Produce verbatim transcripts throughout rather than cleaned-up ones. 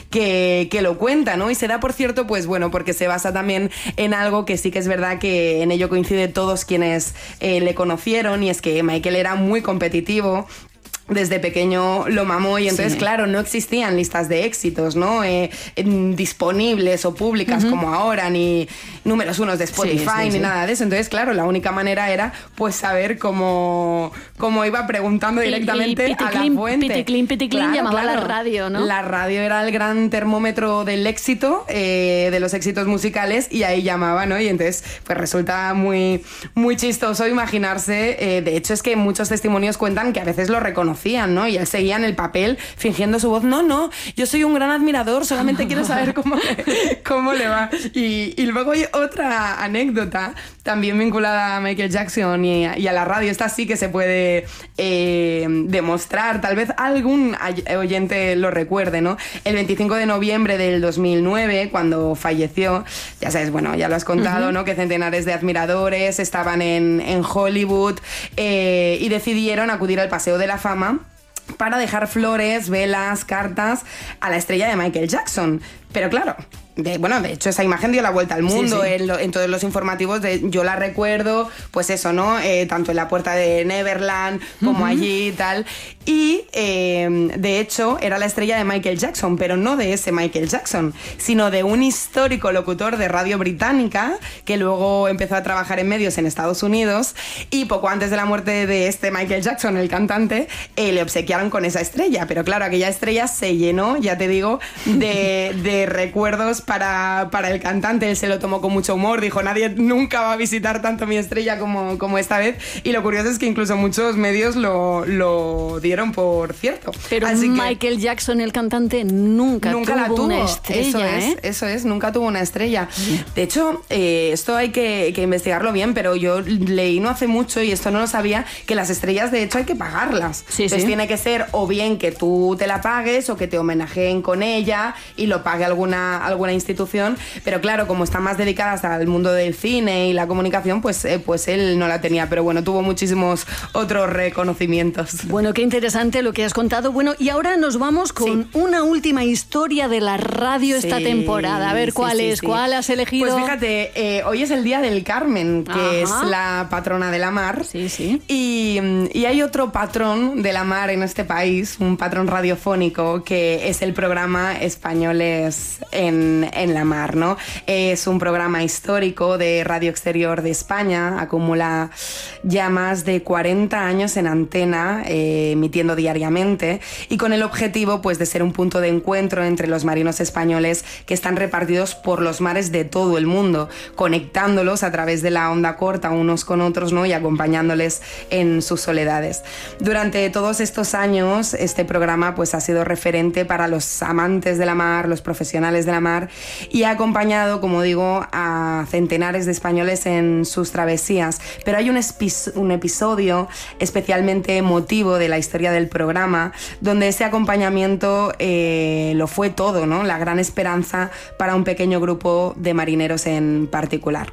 que, que lo cuenta, ¿no? Y se da, por cierto, pues bueno, porque se basa también en algo que sí que es verdad que en ello coincide todos quienes eh, le conocieron, y es que Michael era muy competitivo. Desde pequeño lo mamó y entonces, sí. claro, no existían listas de éxitos, ¿no? Eh, disponibles o públicas uh-huh. como ahora, ni números unos de Spotify, sí, sí, ni sí. nada de eso. Entonces, claro, la única manera era pues saber cómo, cómo iba preguntando directamente y, y a la fuente. Piticlin, piticlin, claro, llamaba claro. a la radio, ¿no? La radio era el gran termómetro del éxito, eh, de los éxitos musicales, y ahí llamaba, ¿no? Y entonces, pues resulta muy, muy chistoso imaginarse. Eh, de hecho, es que muchos testimonios cuentan que a veces lo reconocían, ¿no? Y él seguía en el papel fingiendo su voz. No, no, yo soy un gran admirador, solamente quiero saber cómo le, cómo le va. Y, y luego hay otra anécdota también vinculada a Michael Jackson y a, y a la radio. Esta sí que se puede eh, demostrar. Tal vez algún oyente lo recuerde, ¿no? El veinticinco de noviembre del dos mil nueve, cuando falleció, ya sabes, bueno, ya lo has contado, uh-huh. ¿no? Que centenares de admiradores estaban en, en Hollywood eh, y decidieron acudir al Paseo de la Fama para dejar flores, velas, cartas a la estrella de Michael Jackson. Pero claro, de, bueno, de hecho esa imagen dio la vuelta al mundo. Sí, sí. En, en todos los informativos de, yo la recuerdo, pues eso, ¿no? Eh, tanto en la puerta de Neverland como uh-huh. allí y tal. Y eh, de hecho era la estrella de Michael Jackson, pero no de ese Michael Jackson, sino de un histórico locutor de radio británica que luego empezó a trabajar en medios en Estados Unidos, y poco antes de la muerte de este Michael Jackson, el cantante, eh, le obsequiaron con esa estrella. Pero claro, aquella estrella se llenó, ya te digo, de, de recuerdos para, para el cantante. Él se lo tomó con mucho humor, dijo: nadie nunca va a visitar tanto mi estrella como, como esta vez. Y lo curioso es que incluso muchos medios lo, lo dieron por cierto. Pero Así Michael que, Jackson, el cantante, nunca, nunca tuvo, la tuvo una estrella. Eso ¿eh? es, eso es, nunca tuvo una estrella. Sí. De hecho, eh, esto hay que, que investigarlo bien, pero yo leí no hace mucho, y esto no lo sabía, que las estrellas de hecho hay que pagarlas. Sí, Entonces sí. tiene que ser o bien que tú te la pagues o que te homenajeen con ella y lo pague alguna, alguna institución. Pero claro, como están más dedicadas al mundo del cine y la comunicación, pues, eh, pues él no la tenía. Pero bueno, tuvo muchísimos otros reconocimientos. Bueno, qué interesante lo que has contado. Bueno, y ahora nos vamos con sí. una última historia de la radio esta sí, temporada. A ver, ¿cuál sí, sí, es? Sí. ¿Cuál has elegido? Pues fíjate, eh, hoy es el Día del Carmen, que Ajá. es la patrona de la mar. Sí, sí. Y, y hay otro patrón de la mar en este país, un patrón radiofónico, que es el programa Españoles en, en la Mar, ¿no? Es un programa histórico de Radio Exterior de España, acumula ya más de cuarenta años en antena, eh, emitiendo diariamente, y con el objetivo pues de ser un punto de encuentro entre los marinos españoles que están repartidos por los mares de todo el mundo, conectándolos a través de la onda corta unos con otros, ¿no? Y acompañándoles en sus soledades. Durante todos estos años este programa pues ha sido referente para los amantes de la mar, los profesionales de la mar, y ha acompañado, como digo, a centenares de españoles en sus travesías. Pero hay un, espis- un episodio especialmente emotivo de la historia del programa, donde ese acompañamiento eh, lo fue todo, ¿no? La gran esperanza para un pequeño grupo de marineros en particular.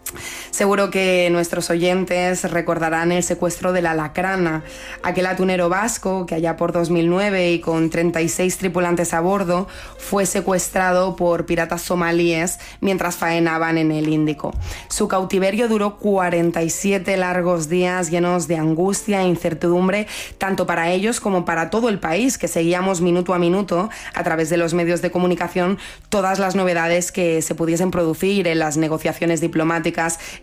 Seguro que nuestros oyentes recordarán el secuestro de la Lacrana, aquel atunero vasco que allá por dos mil nueve y con treinta y seis tripulantes a bordo fue secuestrado por piratas somalíes mientras faenaban en el Índico. Su cautiverio duró cuarenta y siete largos días llenos de angustia e incertidumbre, tanto para ellos como para todo el país, que seguíamos minuto a minuto a través de los medios de comunicación todas las novedades que se pudiesen producir en las negociaciones diplomáticas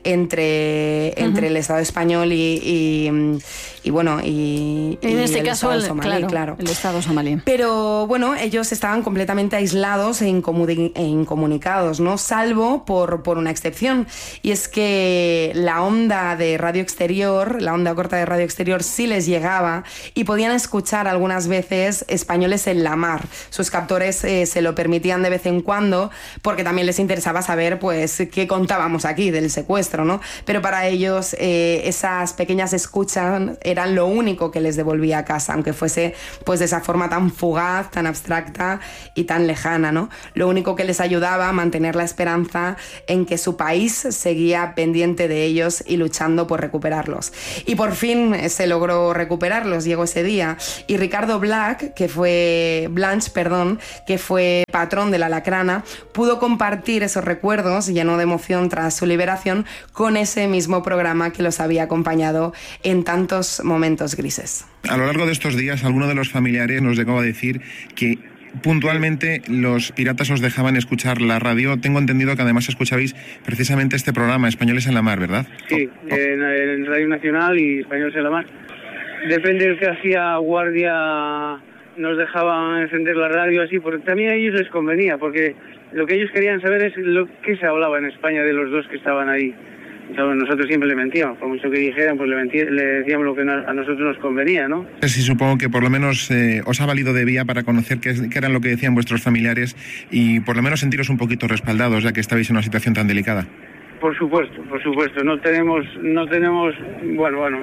entre, uh-huh. entre el Estado español y, y, y bueno, y, en y este el caso Estado el, somalí, claro, claro. el Estado somalí. Pero bueno, ellos estaban completamente aislados e, incomuni- e incomunicados, ¿no? Salvo por, por una excepción, y es que la onda de radio exterior, la onda corta de radio exterior sí les llegaba y podían escuchar algunas veces españoles en la mar. Sus captores eh, se lo permitían de vez en cuando porque también les interesaba saber pues qué contábamos aquí del secuestro, ¿no? Pero para ellos eh, esas pequeñas escuchas eran lo único que les devolvía a casa, aunque fuese pues de esa forma tan fugaz, tan abstracta y tan lejana, ¿no? Lo único que les ayudaba a mantener la esperanza en que su país seguía pendiente de ellos y luchando por recuperarlos. Y por fin se logró recuperarlos, llegó ese día, y Ricardo Black, que fue Blanch, perdón, que fue patrón de la Lacrana, pudo compartir esos recuerdos lleno de emoción tras su liberación con ese mismo programa que los había acompañado en tantos momentos grises. A lo largo de estos días, alguno de los familiares nos llegó a decir que puntualmente los piratas os dejaban escuchar la radio. Tengo entendido que además escuchabais precisamente este programa, Españoles en la Mar, ¿verdad? Sí, en, en Radio Nacional y Españoles en la Mar. Depende del que hacía guardia, nos dejaban encender la radio así, porque también a ellos les convenía, porque lo que ellos querían saber es lo que se hablaba en España de los dos que estaban ahí. Entonces, nosotros siempre le mentíamos, por mucho que dijeran, pues le, mentí, le decíamos lo que a nosotros nos convenía, ¿no? Sí, supongo que por lo menos eh, os ha valido de vía para conocer qué, qué eran lo que decían vuestros familiares y por lo menos sentiros un poquito respaldados, ya que estabais en una situación tan delicada. Por supuesto, por supuesto. No tenemos, no tenemos, bueno, bueno,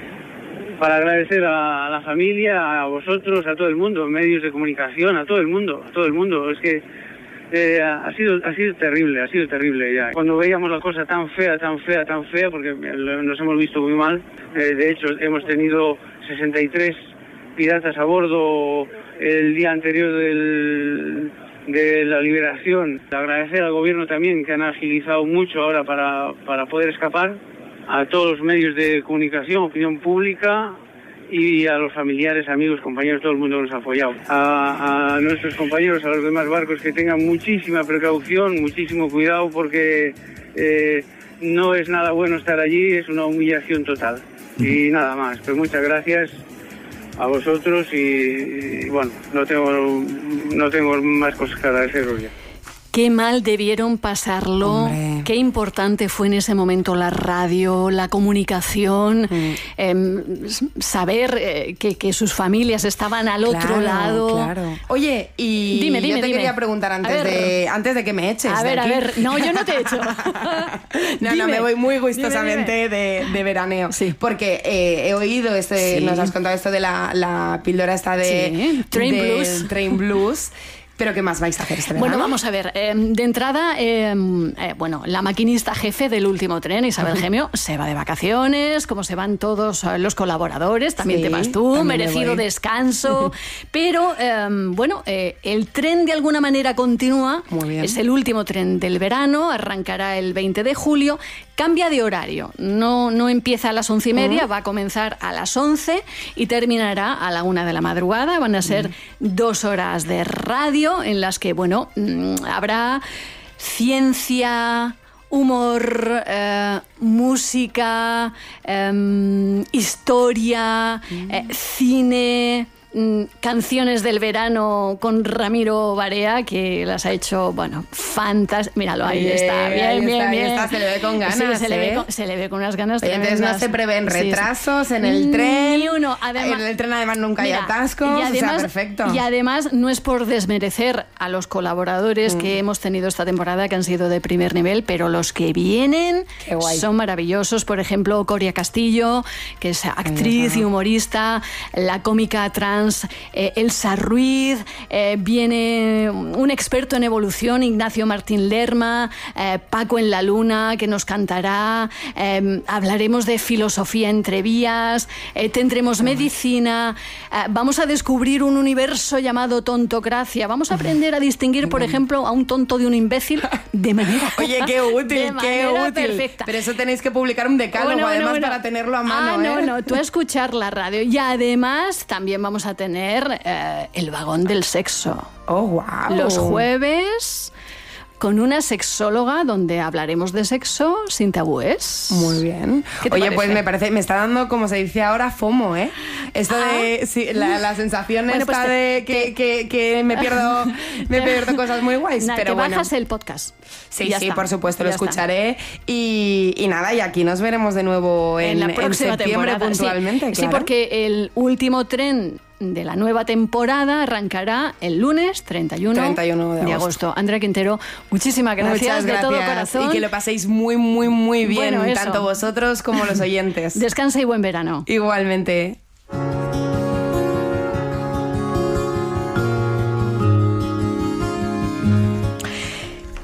para agradecer a, a la familia, a vosotros, a todo el mundo, medios de comunicación, a todo el mundo, a todo el mundo. Es que Eh, ha sido ha sido terrible, ha sido terrible ya. Cuando veíamos la cosa tan fea, tan fea, tan fea, porque nos hemos visto muy mal, eh, de hecho hemos tenido sesenta y tres piratas a bordo el día anterior del, de la liberación. Agradecer al gobierno también, que han agilizado mucho ahora para, para poder escapar, a todos los medios de comunicación, opinión pública, y a los familiares, amigos, compañeros, todo el mundo nos ha apoyado. A, a nuestros compañeros, a los demás barcos, que tengan muchísima precaución, muchísimo cuidado, porque eh, no es nada bueno estar allí, es una humillación total. Y nada más, pues muchas gracias a vosotros y, y bueno, no tengo, no tengo más cosas que agradeceros ya. Qué mal debieron pasarlo, Hombre. Qué importante fue en ese momento la radio, la comunicación, mm. eh, saber eh, que, que sus familias estaban al claro, otro lado. Claro. Oye, y dime, dime, yo te dime. quería preguntar antes de, antes de que me eches. A ver, a ver, no, yo no te echo. no, dime. no, me voy muy gustosamente dime, dime. De, de veraneo. Sí. Porque eh, he oído, este, sí. nos has contado esto de la, la píldora esta de... Sí. Train de Blues. Train Blues. ¿Pero qué más vais a hacer este verano? Bueno, vamos a ver. Eh, de entrada, eh, eh, bueno, la maquinista jefe del último tren, Isabel Gemio, se va de vacaciones, como se van todos los colaboradores. También sí, te vas tú, merecido voy. descanso. Pero, eh, bueno, eh, el tren de alguna manera continúa. Muy bien. Es el último tren del verano, arrancará el veinte de julio. Cambia de horario, no, no empieza a las once y media, uh-huh. va a comenzar a las once y terminará a la una de la madrugada. Van a ser uh-huh. dos horas de radio en las que, bueno, mmm, habrá ciencia, humor, eh, música, eh, historia, uh-huh. eh, cine... canciones del verano con Ramiro Barea, que las ha hecho, bueno, fantásticas. Míralo, ahí Oye, está, bien, ahí bien, está, bien. Ahí está, se le ve con ganas, sí, se, ¿eh? le ve con, se le ve con unas ganas Oye, tremendas. entonces no se prevén retrasos sí, sí. en el tren. Ni uno. Además, en el tren además nunca mira, hay atascos, y además, o sea, perfecto. Y además no es por desmerecer a los colaboradores mm. que hemos tenido esta temporada, que han sido de primer nivel, pero los que vienen son maravillosos. Por ejemplo, Coria Castillo, que es actriz y humorista, la cómica trans eh, Elsa Ruiz, Eh, viene un experto en evolución, Ignacio Martín Lerma, eh, Paco en la Luna, que nos cantará, eh, hablaremos de filosofía entre vías, eh, tendremos medicina, eh, vamos a descubrir un universo llamado tontocracia, vamos a aprender a distinguir, por ejemplo, a un tonto de un imbécil de manera Oye, qué útil, qué útil. Perfecta. Pero eso tenéis que publicar un decálogo, bueno, además, bueno, para tenerlo a mano. Ah, no, ¿eh? no, tú a escuchar la radio. Y además también vamos a tener eh, el vagón del sexo. Oh, wow. Los jueves con una sexóloga donde hablaremos de sexo sin tabúes. Muy bien. ¿Qué te Oye, parece? pues me parece, me está dando, como se dice ahora, FOMO, ¿eh? Esto ah. de sí, la, la sensación bueno, esta pues te, de que, te... que, que me pierdo me pierdo cosas muy guays. Nada, pero te bueno. bajas el podcast. Sí, sí, está. por supuesto, ya lo escucharé. Y, y nada, y aquí nos veremos de nuevo en, en la próxima en septiembre temporada. puntualmente. Sí, claro. sí, porque el último tren de la nueva temporada arrancará el lunes treinta y uno, treinta y uno de, agosto. de agosto. Andrea Quintero, muchísimas gracias, Muchas gracias de todo corazón. Y que lo paséis muy, muy, muy bien, bueno, tanto vosotros como los oyentes. Descansa y buen verano. Igualmente.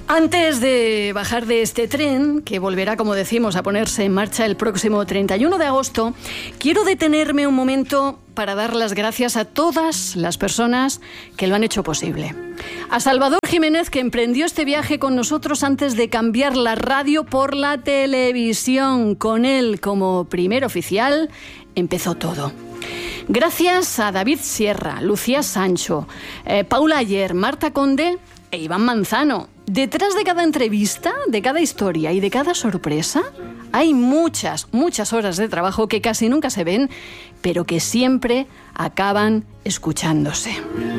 Antes de bajar de este tren, que volverá, como decimos, a ponerse en marcha el próximo treinta y uno de agosto, quiero detenerme un momento para dar las gracias a todas las personas que lo han hecho posible. A Salvador Jiménez, que emprendió este viaje con nosotros antes de cambiar la radio por la televisión. Con él como primer oficial empezó todo. Gracias a David Sierra, Lucía Sancho, eh, Paula Ayer, Marta Conde e Iván Manzano. Detrás de cada entrevista, de cada historia y de cada sorpresa, hay muchas, muchas horas de trabajo que casi nunca se ven, pero que siempre acaban escuchándose.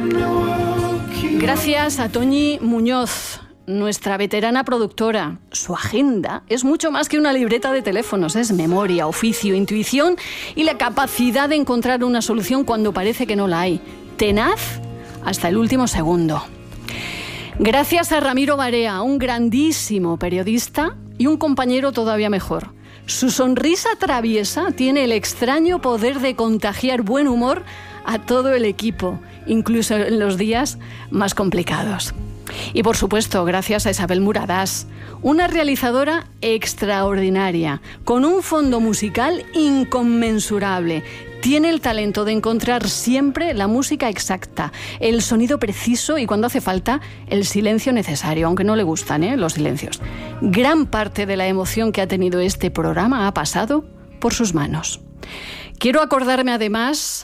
Gracias a Toñi Muñoz, nuestra veterana productora. Su agenda es mucho más que una libreta de teléfonos, es memoria, oficio, intuición y la capacidad de encontrar una solución cuando parece que no la hay. Tenaz hasta el último segundo. Gracias a Ramiro Barea, un grandísimo periodista y un compañero todavía mejor. Su sonrisa traviesa tiene el extraño poder de contagiar buen humor a todo el equipo, incluso en los días más complicados. Y por supuesto, gracias a Isabel Muradás, una realizadora extraordinaria, con un fondo musical inconmensurable. Tiene el talento de encontrar siempre la música exacta, el sonido preciso y, cuando hace falta, el silencio necesario, aunque no le gustan ¿eh? los silencios. Gran parte de la emoción que ha tenido este programa ha pasado por sus manos. Quiero acordarme además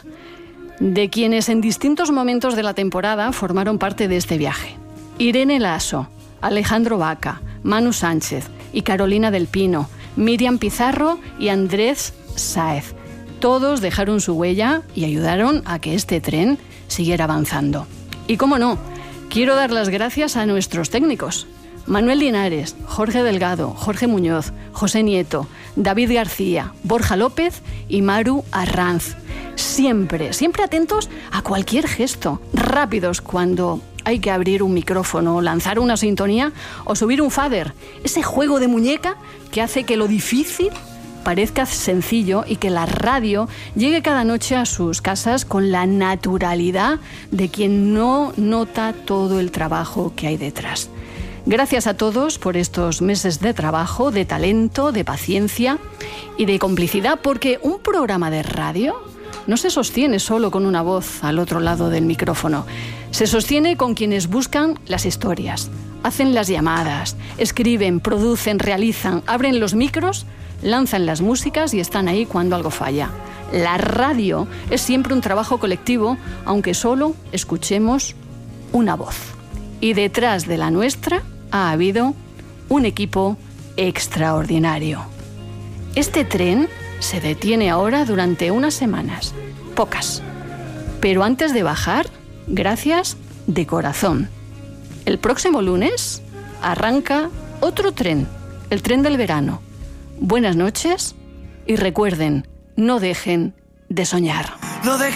de quienes en distintos momentos de la temporada formaron parte de este viaje. Irene Lasso, Alejandro Vaca, Manu Sánchez y Carolina del Pino, Miriam Pizarro y Andrés Sáez. Todos dejaron su huella y ayudaron a que este tren siguiera avanzando. Y cómo no, quiero dar las gracias a nuestros técnicos. Manuel Linares, Jorge Delgado, Jorge Muñoz, José Nieto, David García, Borja López y Maru Arranz. Siempre, siempre atentos a cualquier gesto, rápidos cuando hay que abrir un micrófono, lanzar una sintonía o subir un fader. Ese juego de muñeca que hace que lo difícil parezca sencillo y que la radio llegue cada noche a sus casas con la naturalidad de quien no nota todo el trabajo que hay detrás. Gracias a todos por estos meses de trabajo, de talento, de paciencia y de complicidad, porque un programa de radio no se sostiene solo con una voz al otro lado del micrófono. Se sostiene con quienes buscan las historias, hacen las llamadas, escriben, producen, realizan, abren los micros, lanzan las músicas y están ahí cuando algo falla. La radio es siempre un trabajo colectivo, aunque solo escuchemos una voz. Y detrás de la nuestra ha habido un equipo extraordinario. Este tren se detiene ahora durante unas semanas, pocas. Pero antes de bajar, gracias de corazón. El próximo lunes arranca otro tren, el tren del verano. Buenas noches y recuerden, no dejen de soñar. No dejen